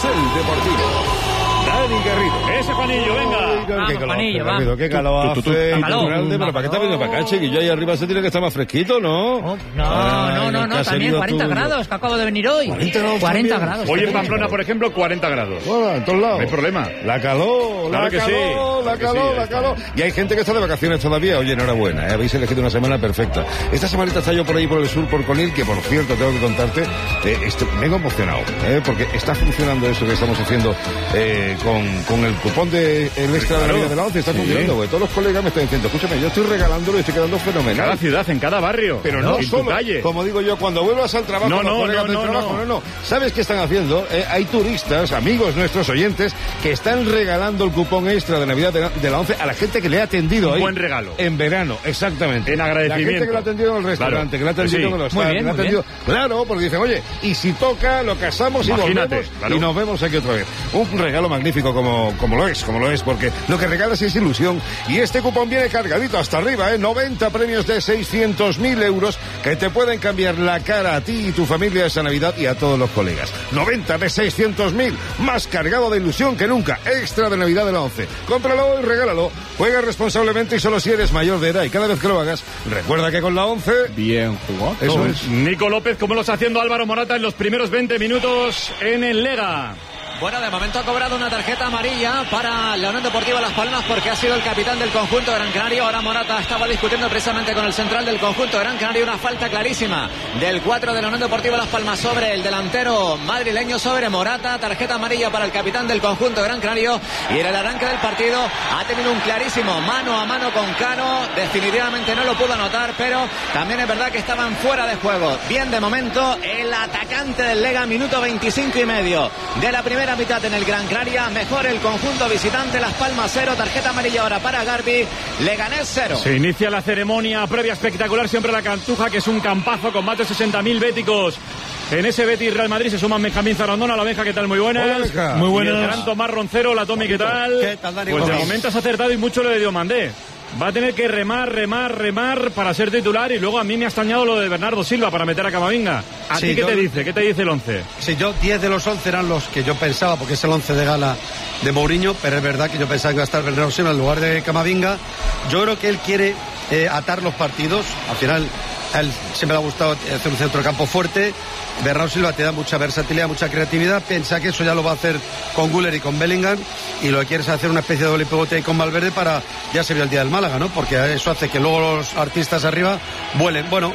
el Deportivo. Dani Garrido. Ese Juanillo, venga. Qué calor, Juanillo, va. Qué calor hace. Pero ¿para qué está veniendo para acá, chiquillo? Ahí arriba se tiene que estar más fresquito, ¿no? No, también 40 grados, que acabo de venir hoy. 40 grados. Hoy en Pamplona, por ejemplo, 40 grados. Bueno, en todos lados. No hay problema. La calor, Claro que sí. la calor. Y hay gente que está de vacaciones todavía. Oye, enhorabuena, habéis elegido una semana perfecta. Esta semanita está yo por ahí por el sur, por Conil, que por cierto, tengo que contarte, vengo emocionado, porque está funcionando eso que estamos haciendo con el cupón de el extra de la Navidad de la 11, está funcionando, güey. Todos los colegas me están diciendo, escúchame, yo estoy regalándolo y estoy quedando fenomenal. En cada ciudad, en cada barrio. Pero no en solo, tu calle. como digo yo, cuando vuelvas al trabajo, los colegas del trabajo, no. ¿Sabes qué están haciendo? Hay turistas, amigos nuestros oyentes, que están regalando el cupón extra de Navidad de la 11 a la gente que le ha atendido ahí. Buen regalo. En verano, exactamente. En agradecimiento. La gente que le ha atendido en el restaurante, que le ha atendido en el hostal, que le ha atendido... Claro, porque dicen, oye, y si toca, lo casamos y volvemos, y nos vemos aquí otra vez. Un regalo magnífico como lo es, porque lo que regalas es ilusión, y este cupón viene cargadito hasta arriba, 90 premios de 600.000 euros que te pueden cambiar la cara a ti y tu familia esa Navidad y a todos los colegas. 90 de 600.000, más cargado de ilusión que nunca. Extra de Navidad de la 11. Cómpralo y regálalo. Juega responsablemente y solo si eres mayor de edad, y cada vez que lo hagas, recuerda que con la 11... Bien jugado. Eso es. Nico López, ¿cómo lo está haciendo Álvaro Morata en los primeros 20 minutos en el Lega? Bueno, de momento ha cobrado una tarjeta amarilla para la Unión Deportiva Las Palmas porque ha sido el capitán del conjunto Gran Canario. Ahora Morata estaba discutiendo precisamente con el central del conjunto Gran Canario. Una falta clarísima del 4 de la Unión Deportiva Las Palmas sobre el delantero madrileño, sobre Morata. Tarjeta amarilla para el capitán del conjunto Gran Canario. Y en el arranque del partido ha tenido un clarísimo mano a mano con Cano. Definitivamente no lo pudo anotar, pero también es verdad que estaban fuera de juego. Bien, de momento el atacante del Lega, minuto 25 y medio de la primera mitad en el Gran Canaria. Mejor el conjunto visitante, Las Palmas 0, tarjeta amarilla ahora para Garbi, Leganés 0. Se inicia la ceremonia previa espectacular, siempre la Cartuja, que es un campazo con más de 60.000 béticos. En ese Betis Real Madrid se suman Benjamín Zarandona. La Benja, ¿qué tal? Muy buenas. Hola, muy buenas. Y el gran Tomás Roncero. La Tomi, ¿qué tal? ¿Qué tal, Dani? Pues de momento has acertado y mucho lo de Diomandé. Va a tener que remar para ser titular, y luego a mí me ha extrañado lo de Bernardo Silva para meter a Camavinga. ¿A ti qué te dice? ¿Qué te dice el 11? Sí, 10 de los 11 eran los que yo pensaba, porque es el 11 de gala de Mourinho, pero es verdad que yo pensaba que iba a estar Bernardo Silva en lugar de Camavinga. Yo creo que él quiere atar los partidos. Al final, a él siempre le ha gustado hacer un centro de campo fuerte. Bernardo Silva te da mucha versatilidad, mucha creatividad. Piensa que eso ya lo va a hacer con Güler y con Bellingham, y lo que quiere es hacer una especie de doble pivote ahí con Valverde para... Ya se vio el día del Málaga, ¿no? Porque eso hace que luego los artistas arriba vuelen. Bueno,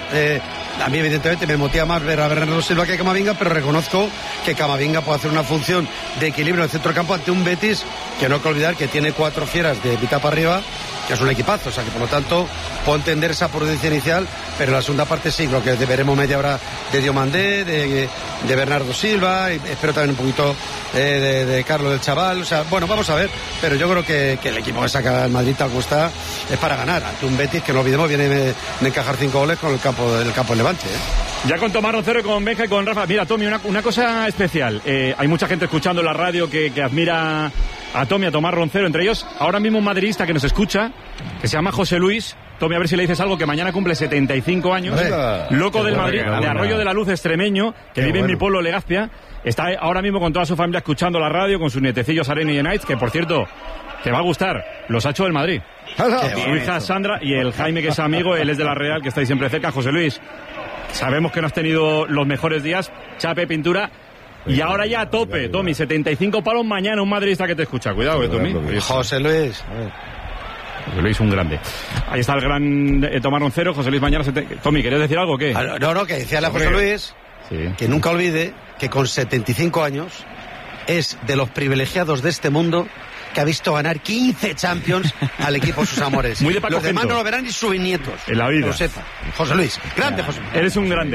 a mí evidentemente me motiva más ver a Bernardo Silva que Camavinga, pero reconozco que Camavinga puede hacer una función de equilibrio en el centro de campo ante un Betis que no hay que olvidar que tiene 4 fieras de mitad para arriba, que es un equipazo, o sea que por lo tanto puedo entender esa prudencia inicial, pero en la segunda parte sí, creo que veremos media hora de Diomandé, de Bernardo Silva, y espero también un poquito de Carlos del Chaval. O sea, bueno, vamos a ver, pero yo creo que el equipo que saca el Madrid tal como está es para ganar ante un Betis que no olvidemos viene de encajar 5 goles con el campo del Levante, Ya con Tomás Roncero, con Benja y con Rafa. Mira, Tommy, una cosa especial. Hay mucha gente escuchando la radio que admira a Tommy, a Tomás Roncero, entre ellos ahora mismo un madridista que nos escucha, que se llama José Luis. Tommy, a ver si le dices algo, que mañana cumple 75 años, loco del Madrid, de Arroyo de la Luz, extremeño, que vive en mi pueblo, Legazpia. Está ahora mismo con toda su familia escuchando la radio, con sus nietecillos Arena y Nights, que por cierto, te va a gustar, los ha hecho el Madrid. Su hija Sandra y el Jaime, que es amigo, él es de la Real, que está ahí siempre cerca. José Luis, sabemos que no has tenido los mejores días, chape, pintura. Y ahora ya a tope, Tommy, 75 palos mañana, un madridista que te escucha. Cuidado, Tommy. José Luis. José Luis, un grande. Ahí está el gran Tomás Roncero. José Luis mañana... Tommy, ¿querías decir algo o qué? No, que decía la José Luis, que nunca olvide que con 75 años es de los privilegiados de este mundo que ha visto ganar 15 Champions al equipo de sus amores. Muy de Paco Los demás Gento. no lo verán ni sus nietos. En la vida. Que lo sepa. José Luis, grande José Luis. Eres un grande.